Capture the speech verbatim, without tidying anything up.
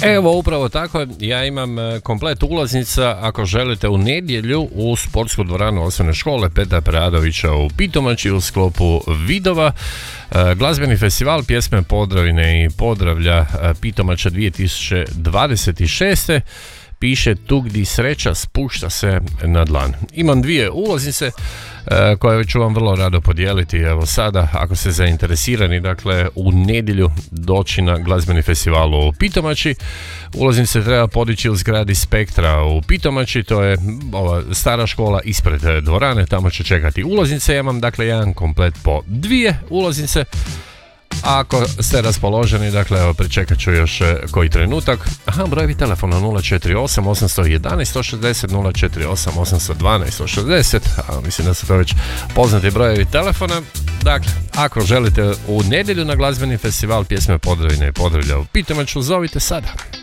Evo, upravo tako, ja imam komplet ulaznica ako želite u nedjelju u sportsku dvoranu osnovne škole Petra Preradovića u Pitomači u sklopu Vidova. Glazbeni festival pjesme Podravine i Podravlja Pitomača dvije tisuće dvadeset šeste. Piše tu gdje sreća spušta se na dlan. Imam dvije ulaznice e, koje ću vam vrlo rado podijeliti. Evo sada, ako ste zainteresirani, dakle u nedjelju doći na glazbeni festival u Pitomači. Ulaznice treba podići u zgradi Spektra u Pitomači, to je ova stara škola ispred dvorane, tamo će čekati ulaznice. Ja imam dakle jedan komplet po dvije ulaznice. Ako ste raspoloženi, dakle, evo, pričekat ću još e, koji trenutak. Aha, brojevi telefona nula četiri osam osam jedan jedan sto šezdeset, nula četiri osam osam jedan dva sto šezdeset, a mislim da su to već poznati brojevi telefona. Dakle, ako želite u nedjelju na glazbeni festival pjesme Podravine i Podravlja u Pitomaču, zovite sada.